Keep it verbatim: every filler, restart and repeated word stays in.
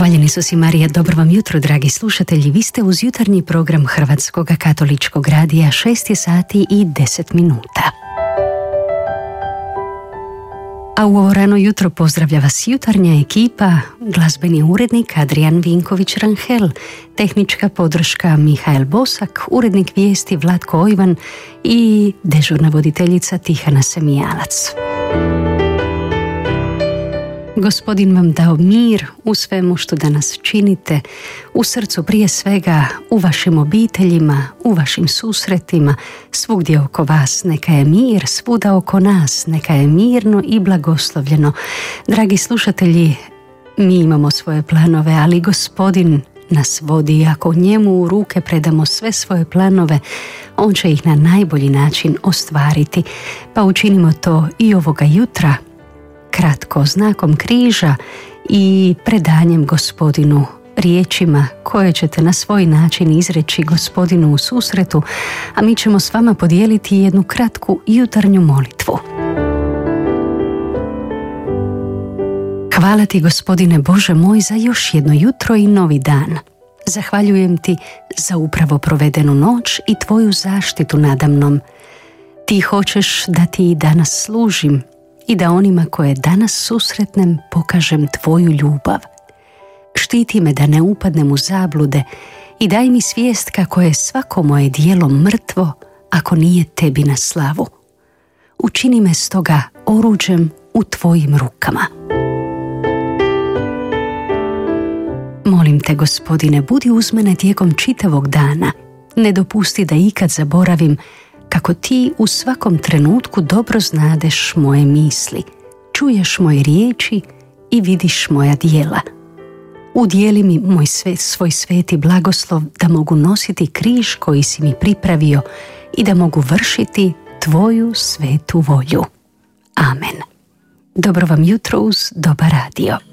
Hvaljeni su si Marija, dobro vam jutro dragi slušatelji, vi ste uz jutarnji program Hrvatskog katoličkog radija, šest je sati i deset minuta. A u ovo rano jutro pozdravlja vas jutarnja ekipa, glazbeni urednik Adrijan Vinković-Ranhel, tehnička podrška Mihael Bosak, urednik vijesti Vlatko Ojvan i dežurna voditeljica Tihana Semijalac. Gospodin vam dao mir u svemu što danas činite, u srcu prije svega, u vašim obiteljima, u vašim susretima, svugdje oko vas neka je mir, svuda oko nas neka je mirno i blagoslovljeno. Dragi slušatelji, mi imamo svoje planove, ali Gospodin nas vodi i ako njemu u ruke predamo sve svoje planove, on će ih na najbolji način ostvariti. Pa učinimo to i ovoga jutra, kratko znakom križa i predanjem Gospodinu, riječima koje ćete na svoj način izreći Gospodinu u susretu, a mi ćemo s vama podijeliti jednu kratku jutarnju molitvu. Hvala ti, Gospodine Bože moj, za još jedno jutro i novi dan. Zahvaljujem ti za upravo provedenu noć i tvoju zaštitu nadamnom. Ti hoćeš da ti i danas služim i da onima koje danas susretnem pokažem tvoju ljubav. Štiti me da ne upadnem u zablude i daj mi svijest kako je svako moje djelo mrtvo ako nije tebi na slavu. Učini me stoga oruđem u tvojim rukama. Molim te, Gospodine, budi uz mene tijekom čitavog dana. Ne dopusti da ikad zaboravim kako ti u svakom trenutku dobro znadeš moje misli, čuješ moje riječi i vidiš moja djela. Udijeli mi moj sve, svoj sveti blagoslov da mogu nositi križ koji si mi pripravio i da mogu vršiti tvoju svetu volju. Amen. Dobro vam jutro uz dobar radio.